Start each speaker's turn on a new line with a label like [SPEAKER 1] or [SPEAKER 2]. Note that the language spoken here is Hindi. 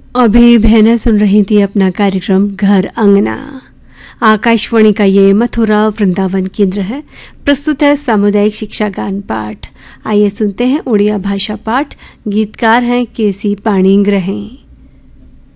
[SPEAKER 1] अभी बहनें सुन रही थी अपना कार्यक्रम घर अंगना। आकाशवाणी का ये मथुरा वृंदावन केंद्र है। प्रस्तुत है सामुदायिक शिक्षा गान पाठ। आइए सुनते हैं उड़िया भाषा पाठ। गीतकार हैं केसी पाणिग्रही।